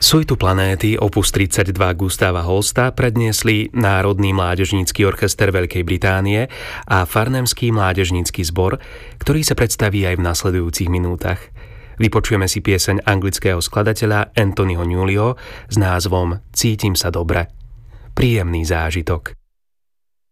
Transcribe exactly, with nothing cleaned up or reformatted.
Suitu planéty opus tridsaťdva Gustava Holsta predniesli Národný mládežnícky orchester Veľkej Británie a Farnemský mládežnícky zbor, ktorý sa predstaví aj v nasledujúcich minútach. Vypočujeme si pieseň anglického skladateľa Anthonyho Newleyho s názvom Cítim sa dobre. Príjemný zážitok.